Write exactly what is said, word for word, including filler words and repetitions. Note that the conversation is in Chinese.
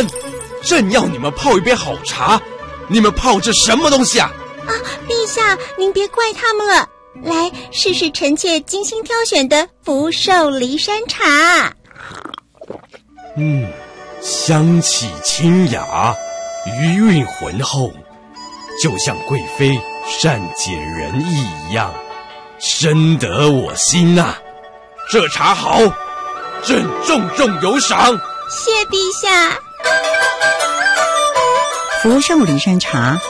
然，朕要你们泡一杯好茶，你们泡这什么东西啊？ 啊，陛下，您别怪他们了。来，试试臣妾精心挑选的福寿梨山茶。 嗯，香气清雅，余韵浑厚，就像贵妃善解人意一样，深得我心啊！这茶好，朕重重有赏。 谢陛下。 福寿梨山茶